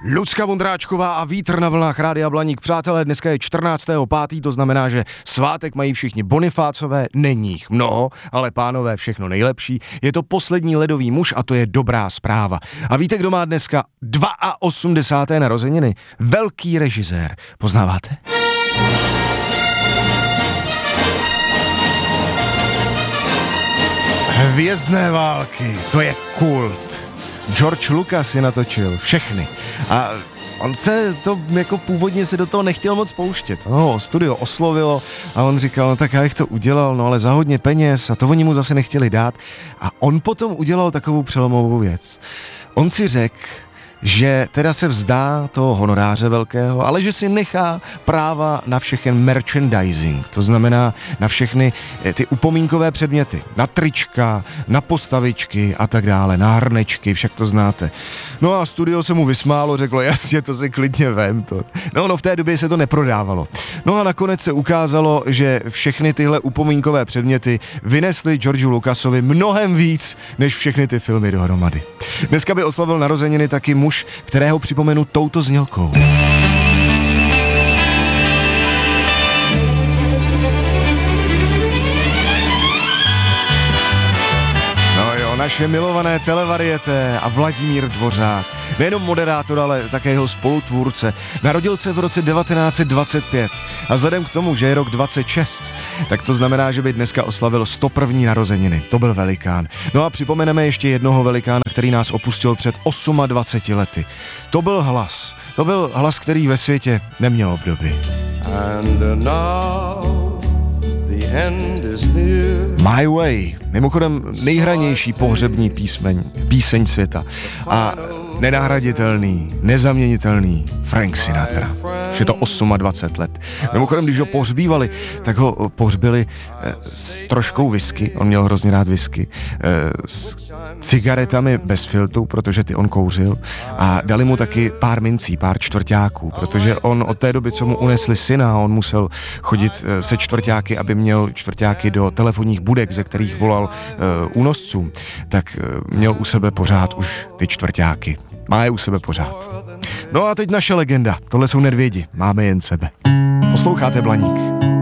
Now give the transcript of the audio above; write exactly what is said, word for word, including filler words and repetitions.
Lucka Vondráčková a Vítr na vlnách Rádia Blaník. Přátelé, dneska je čtrnáctého pátého to znamená, že svátek mají všichni Bonifácové, není jich mnoho, ale pánové všechno nejlepší. Je to poslední ledový muž a to je dobrá zpráva. A víte, kdo má dneska osmdesáté druhé narozeniny? Velký režisér. Poznáváte? Hvězdné války, to je kult. George Lucas je natočil všechny. A on se to jako původně se do toho nechtěl moc pouštět. No, studio oslovilo a on říkal, no tak já bych to udělal, no ale za hodně peněz a to oni mu zase nechtěli dát. A on potom udělal takovou přelomovou věc. On si řekl, že teda se vzdá toho honoráře velkého, ale že si nechá práva na všechen merchandising, to znamená na všechny ty upomínkové předměty, na trička, na postavičky a tak dále, na hrnečky, však to znáte. No a studio se mu vysmálo, řeklo, jasně, to si klidně vem to. No, no v té době se to neprodávalo. No a nakonec se ukázalo, že všechny tyhle upomínkové předměty vynesly Georgeu Lucasovi mnohem víc, než všechny ty filmy dohromady. Dneska by oslavil narozeniny taky muž, kterého připomenu touto znělkou. No jo, naše milované televarieté a Vladimír Dvořák. Nejenom moderátor, ale také jeho spolutvůrce. Narodil se v roce devatenáct set dvacet pět a vzhledem k tomu, že je rok dvacet šest, tak to znamená, že by dneska oslavil sto první narozeniny. To byl velikán. No a připomeneme ještě jednoho velikána, který nás opustil před dvaceti osmi lety. To byl hlas. To byl hlas, který ve světě neměl obdoby. And now the end is near. My Way. Mimochodem nejhranější pohřební písmeň, píseň světa. A nenahraditelný, nezaměnitelný Frank Sinatra. Už je to dvacet osm let. Mimochodem, když ho pohřbívali, tak ho pohřbili eh, s troškou whisky, on měl hrozně rád whisky, eh, s cigaretami bez filtru, protože ty on kouřil, a dali mu taky pár mincí, pár čtvrťáků, protože on od té doby, co mu unesli syna, on musel chodit eh, se čtvrťáky, aby měl čtvrťáky do telefonních budek, ze kterých volal eh, únoscům, tak eh, měl u sebe pořád už ty čtvrťáky. Má je u sebe pořád. No a teď naše legenda. Tohle jsou Nedvědi. Máme jen sebe. Posloucháte Blaník.